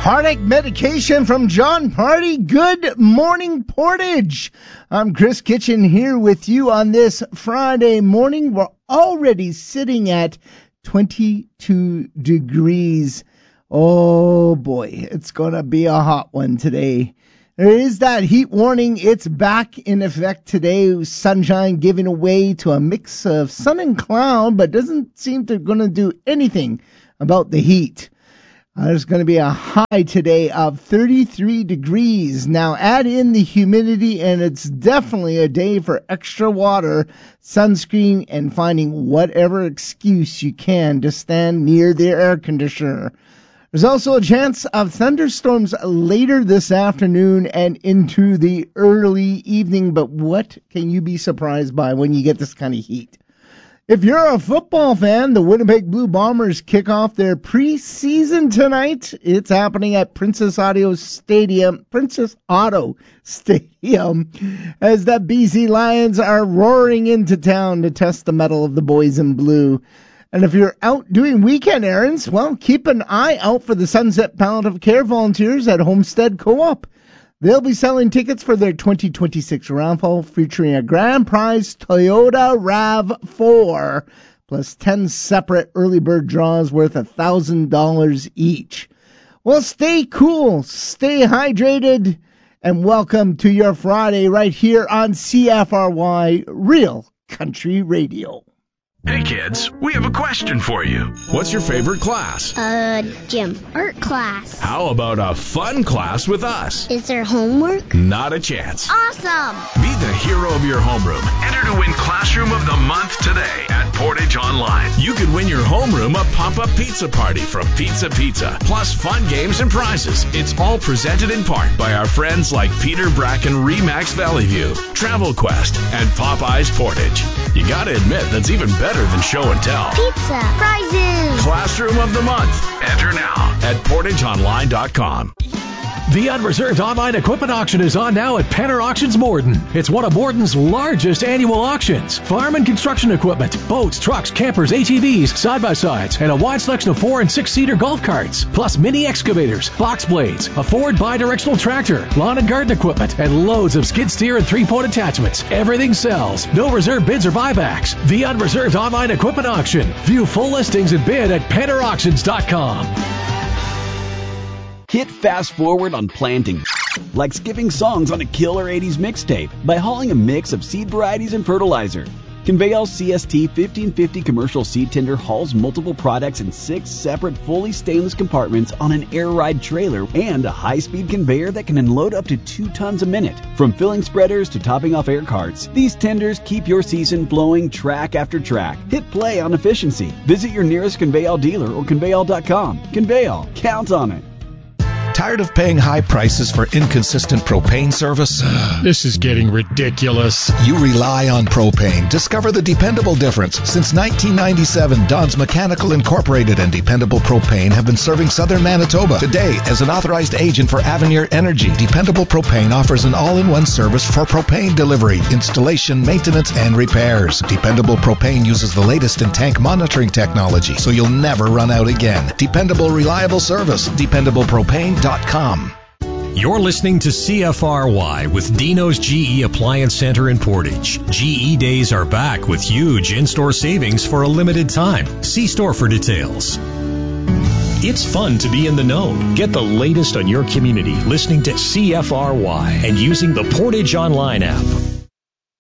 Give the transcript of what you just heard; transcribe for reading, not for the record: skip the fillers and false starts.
Heartache Medication from John Party. Good morning, Portage. I'm Chris Kitchen here with you on this Friday morning. We're already sitting at 22 degrees. Oh boy, it's going to be a hot one today. There is that heat warning. It's back in effect today. Sunshine giving way to a mix of sun and cloud, but doesn't seem to going to do anything about the heat. There's going to be a high today of 33 degrees. Now add in the humidity, and it's definitely a day for extra water, sunscreen, and finding whatever excuse you can to stand near the air conditioner. There's also a chance of thunderstorms later this afternoon and into the early evening, but what can you be surprised by when you get this kind of heat? If you're a football fan, the Winnipeg Blue Bombers kick off their preseason tonight. It's happening at Princess Auto Stadium, as the BC Lions are roaring into town to test the mettle of the boys in blue. And if you're out doing weekend errands, well, keep an eye out for the Sunset Palliative Care volunteers at Homestead Co-op. They'll be selling tickets for their 2026 raffle featuring a grand prize Toyota RAV4 plus 10 separate early bird draws worth $1,000 each. Well, stay cool, stay hydrated, and welcome to your Friday right here on CFRY Real Country Radio. Hey kids, we have a question for you. What's your favorite class? Gym. Art class. How about a fun class with us? Is there homework? Not a chance. Awesome! Be the hero of your homeroom. Enter to win Classroom of the Month today at Portage Online. You could win your homeroom a pop-up pizza party from Pizza Pizza, plus fun games and prizes. It's all presented in part by our friends like Peter Bracken Remax Valley View, Travel Quest, and Popeyes Portage. You gotta admit, that's even better than show and tell. Pizza. Prizes. Classroom of the Month. Enter now at portageonline.com. The Unreserved Online Equipment Auction is on now at Penner Auctions Morden. It's one of Morden's largest annual auctions. Farm and construction equipment, boats, trucks, campers, ATVs, side-by-sides, and a wide selection of 4- and 6-seater golf carts, plus mini excavators, box blades, a Ford bi-directional tractor, lawn and garden equipment, and loads of skid steer and 3-point attachments. Everything sells. No reserve bids or buybacks. The Unreserved Online Equipment Auction. View full listings and bid at PennerAuctions.com. Hit fast forward on planting, like skipping songs on a killer 80s mixtape by hauling a mix of seed varieties and fertilizer. Conveyal CST 1550 commercial seed tender hauls multiple products in 6 separate fully stainless compartments on an air ride trailer and a high-speed conveyor that can unload up to 2 tons a minute. From filling spreaders to topping off air carts, these tenders keep your season flowing track after track. Hit play on efficiency. Visit your nearest Conveyal dealer or Conveyal.com. Conveyal, count on it. Tired of paying high prices for inconsistent propane service? This is getting ridiculous. You rely on propane. Discover the dependable difference. Since 1997, Don's Mechanical Incorporated and Dependable Propane have been serving southern Manitoba. Today, as an authorized agent for Avenir Energy, Dependable Propane offers an all-in-one service for propane delivery, installation, maintenance, and repairs. Dependable Propane uses the latest in tank monitoring technology, so you'll never run out again. Dependable, reliable service. DependablePropane.com. You're listening to CFRY with Dino's GE Appliance Center in Portage. GE Days are back with huge in-store savings for a limited time. See store for details. It's fun to be in the know. Get the latest on your community listening to CFRY and using the Portage Online app.